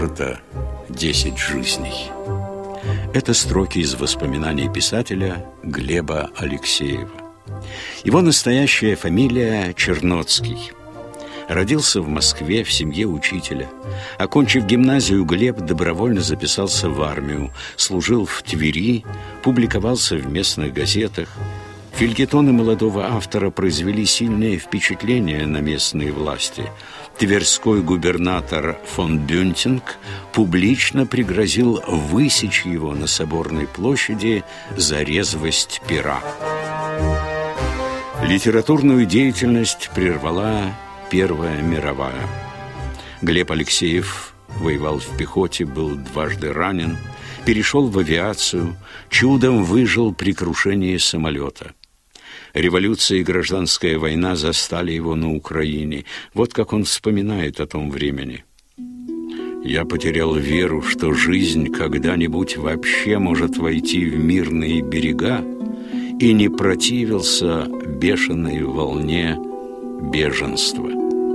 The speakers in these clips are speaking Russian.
Это 10 жизней. Это строки из воспоминаний писателя Глеба Алексеева. Его настоящая фамилия Черноцкий. Родился в Москве в семье учителя. Окончив гимназию, Глеб добровольно записался в армию, служил в Твери, публиковался в местных газетах. Фельетоны молодого автора произвели сильное впечатление на местные власти. Тверской губернатор фон Бюнтинг публично пригрозил высечь его на Соборной площади за резвость пера. Литературную деятельность прервала Первая мировая. Глеб Алексеев воевал в пехоте, был дважды ранен, перешел в авиацию, чудом выжил при крушении самолета. Революция и гражданская война застали его на Украине. Вот как он вспоминает о том времени. «Я потерял веру, что жизнь когда-нибудь вообще может войти в мирные берега, и не противился бешеной волне беженства».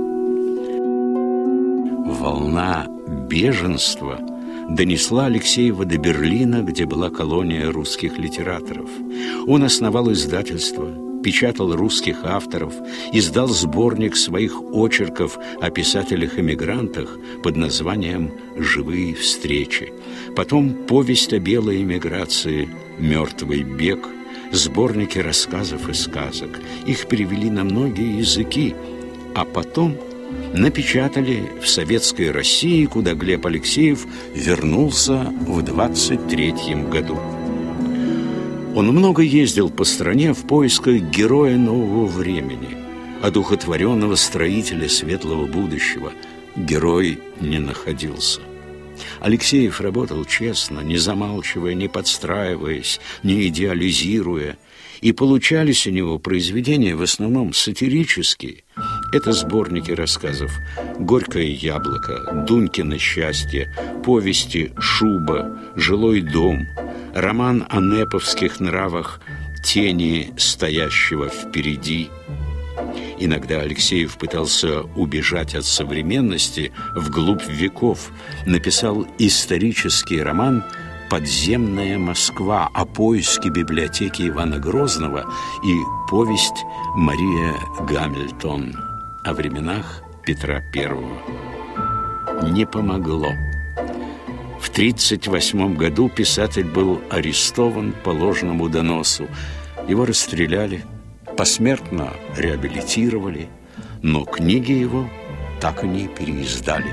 Волна беженства донесла Алексеева до Берлина, где была колония русских литераторов. Он основал издательство, печатал русских авторов, издал сборник своих очерков о писателях-эмигрантах под названием «Живые встречи». Потом повесть о белой эмиграции «Мертвый бег», сборники рассказов и сказок. Их перевели на многие языки, а потом напечатали в Советской России, куда Глеб Алексеев вернулся в 23-м году. Он много ездил по стране в поисках героя нового времени, одухотворенного строителя светлого будущего. Герой не находился. Алексеев работал честно, не замалчивая, не подстраиваясь, не идеализируя. И получались у него произведения в основном сатирические. Это сборники рассказов «Горькое яблоко», «Дунькино счастье», повести «Шуба», «Жилой дом», роман о неповских нравах «Тени стоящего впереди». Иногда Алексеев пытался убежать от современности вглубь веков. Написал исторический роман «Подземная Москва» о поиске библиотеки Ивана Грозного и повесть «Мария Гамильтон» о временах Петра I. Не помогло. В 1938 году писатель был арестован по ложному доносу. Его расстреляли, посмертно реабилитировали, но книги его так и не переиздали.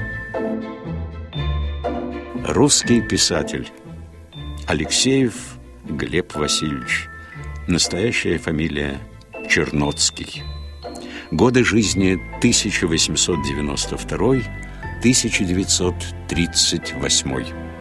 Русский писатель Алексеев Глеб Васильевич. Настоящая фамилия Черноцкий. Годы жизни 1892-1938.